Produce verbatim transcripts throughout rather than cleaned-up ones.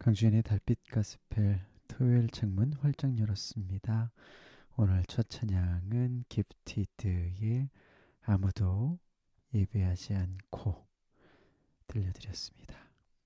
강주현의 달빛 가스펠 토요일 창문 활짝 열었습니다. 오늘 첫 찬양은 기프티드의 아무도 예배하지 않고 들려드렸습니다.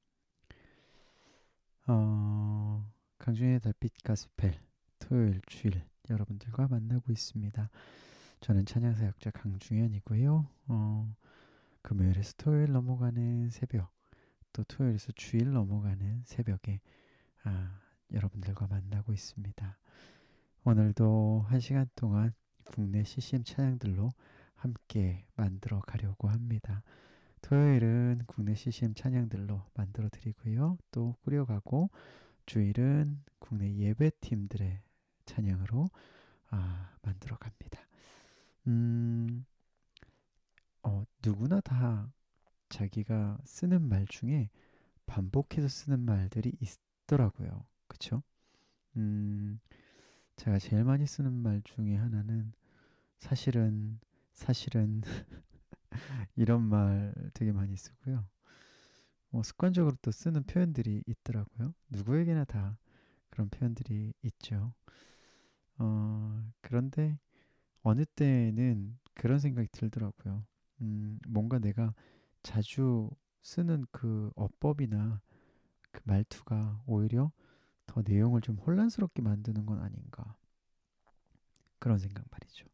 어, 강주현의 달빛 가스펠 토요일 주일 여러분들과 만나고 있습니다. 저는 찬양사역자 강주현이고요. 어, 금요일에서 토요일 넘어가는 새벽, 또 토요일에서 주일 넘어가는 새벽에 아, 여러분들과 만나고 있습니다. 오늘도 한 시간 동안 국내 씨씨엠 찬양들로 함께 만들어 가려고 합니다. 토요일은 국내 씨씨엠 찬양들로 만들어 드리고요. 또 꾸려가고 주일은 국내 예배팀들의 찬양으로 아, 만들어 갑니다. 음, 어, 누구나 다 자기가 쓰는 말 중에 반복해서 쓰는 말들이 있더라고요. 그쵸? 음, 제가 제일 많이 쓰는 말 중에 하나는 사실은, 사실은 이런 말 되게 많이 쓰고요. 뭐 습관적으로 또 쓰는 표현들이 있더라고요. 누구에게나 다 그런 표현들이 있죠. 어, 그런데 어느 때는 그런 생각이 들더라고요. 음, 뭔가 내가 자주 쓰는 그 어법이나 그 말투가 오히려 더 내용을 좀 혼란스럽게 만드는 건 아닌가. 그런 생각 말이죠.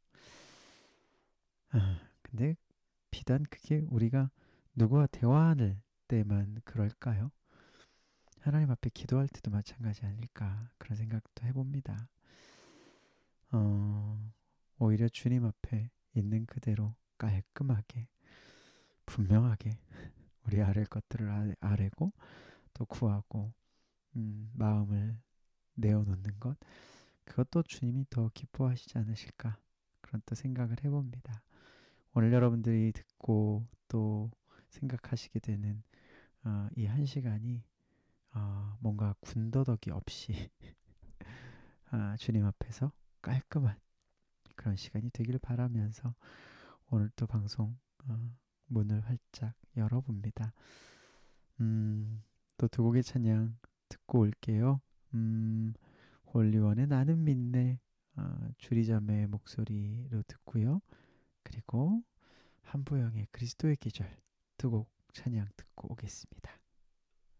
아, 근데 비단 그게 우리가 누구와 대화할 때만 그럴까요? 하나님 앞에 기도할 때도 마찬가지 아닐까 그런 생각도 해봅니다. 어, 오히려 주님 앞에 있는 그대로 깔끔하게 분명하게 우리 아랠 것들을 아- 아뢰고 또 구하고 음, 마음을 내어놓는 것 그것도 주님이 더 기뻐하시지 않으실까 그런 또 생각을 해봅니다. 오늘 여러분들이 듣고 또 생각하시게 되는 어, 이 한 시간이 어, 뭔가 군더더기 없이 아, 주님 앞에서 깔끔한 그런 시간이 되길 바라면서 오늘 또 방송 어, 문을 활짝 열어봅니다. 음, 또 두 곡의 찬양 듣고 올게요. 음, 홀리원의 나는 믿네 어, 주리자매의 목소리로 듣고요. 그리고 한부영의 그리스도의 계절 두 곡 찬양 듣고 오겠습니다.